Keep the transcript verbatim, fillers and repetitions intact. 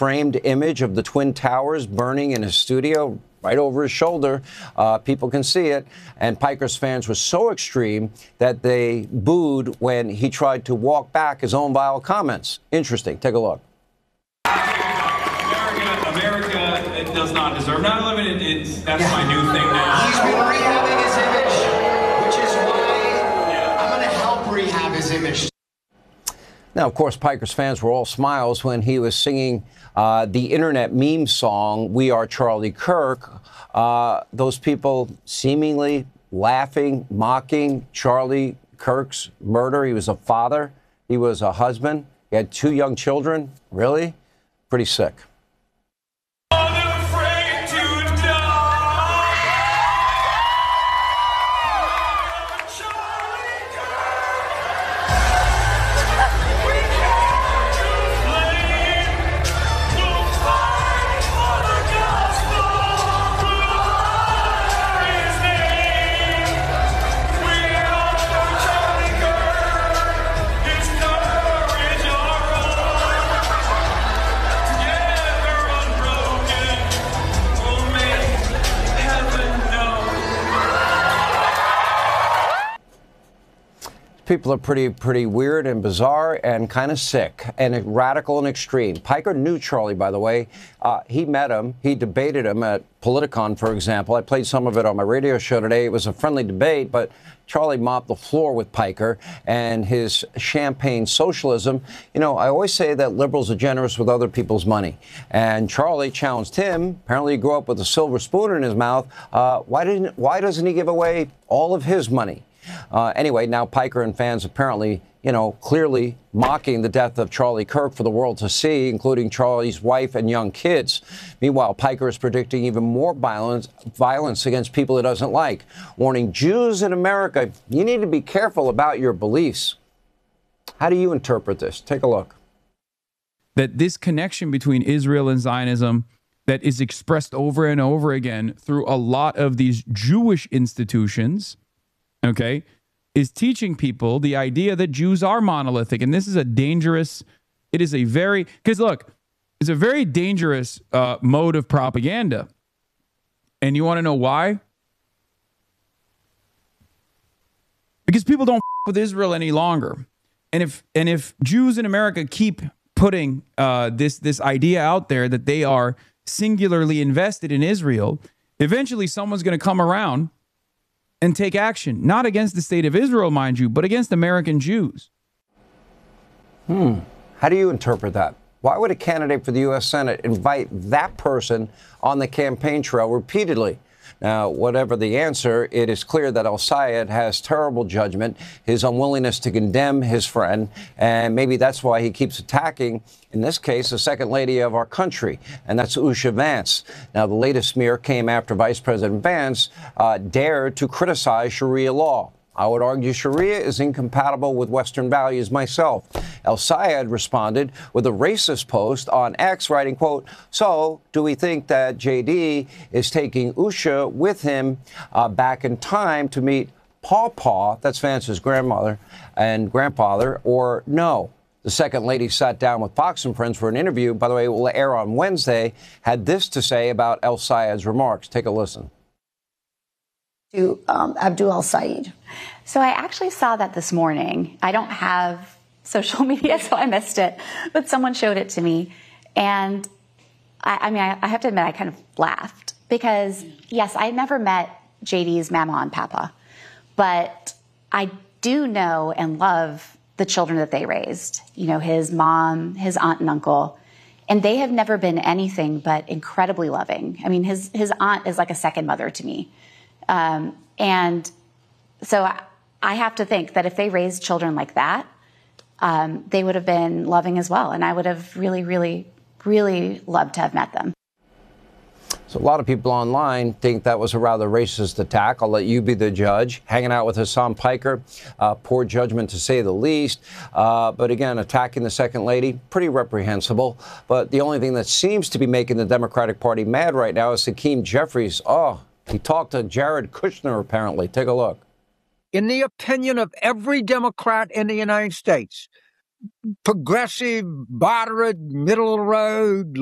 framed image of the Twin Towers burning in his studio right over his shoulder. Uh, people can see it. And Piker's fans were so extreme that they booed when he tried to walk back his own vile comments. Interesting. Take a look. America, America it does not deserve nine eleven. It, it's, that's yeah. my new thing now. He's been rehabbing his image, which is why yeah. I'm going to help rehab his image. Now, of course, Piker's fans were all smiles when he was singing uh, the internet meme song, We Are Charlie Kirk. Uh, those people seemingly laughing, mocking Charlie Kirk's murder. He was a father. He was a husband. He had two young children. Really? Pretty sick. People are pretty, pretty weird and bizarre and kind of sick and radical and extreme. Piker knew Charlie, by the way. Uh, he met him. He debated him at Politicon, for example. I played some of it on my radio show today. It was a friendly debate, but Charlie mopped the floor with Piker and his champagne socialism. You know, I always say that liberals are generous with other people's money. And Charlie challenged him. Apparently, he grew up with a silver spoon in his mouth. Uh, why didn't? Why doesn't he give away all of his money? Uh, anyway, now Piker and fans apparently, you know, clearly mocking the death of Charlie Kirk for the world to see, including Charlie's wife and young kids. Meanwhile, Piker is predicting even more violence, violence against people he doesn't like, warning Jews in America, you need to be careful about your beliefs. How do you interpret this? Take a look. That this connection between Israel and Zionism that is expressed over and over again through a lot of these Jewish institutions, okay, is teaching people the idea that Jews are monolithic. And this is a dangerous, it is a very, because look, it's a very dangerous uh, mode of propaganda. And you want to know why? Because people don't f- with Israel any longer. And if and if Jews in America keep putting uh, this, this idea out there that they are singularly invested in Israel, eventually someone's going to come around and take action, not against the state of Israel, mind you, but against American Jews. Hmm. How do you interpret that? Why would a candidate for the U S Senate invite that person on the campaign trail repeatedly? Now, whatever the answer, it is clear that El-Sayed has terrible judgment, his unwillingness to condemn his friend, and maybe that's why he keeps attacking, in this case, the second lady of our country, and that's Usha Vance. Now, the latest smear came after Vice President Vance uh, dared to criticize Sharia law. I would argue Sharia is incompatible with Western values myself. El-Sayed responded with a racist post on X, writing, quote, so do we think that J D is taking Usha with him uh, back in time to meet Paw Paw, that's Vance's grandmother and grandfather, or no? The second lady sat down with Fox and Friends for an interview. By the way, it will air on Wednesday, had this to say about El-Sayed's remarks. Take a listen. To um, Abdul El-Sayed. So I actually saw that this morning. I don't have social media, so I missed it, but someone showed it to me. And I, I mean, I, I have to admit, I kind of laughed because, yes, I never met J D's mama and papa, but I do know and love the children that they raised, you know, his mom, his aunt and uncle, and they have never been anything but incredibly loving. I mean, his, his aunt is like a second mother to me. Um, and so I, I have to think that if they raised children like that, um, they would have been loving as well. And I would have really, really, really loved to have met them. So a lot of people online think that was a rather racist attack. I'll let you be the judge. Hanging out with Hassan Piker, uh, poor judgment to say the least. Uh, but again, attacking the second lady, pretty reprehensible. But the only thing that seems to be making the Democratic Party mad right now is Hakeem Jeffries. Oh, he talked to Jared Kushner, apparently. Take a look. In the opinion of every Democrat in the United States, progressive, moderate, middle of the road,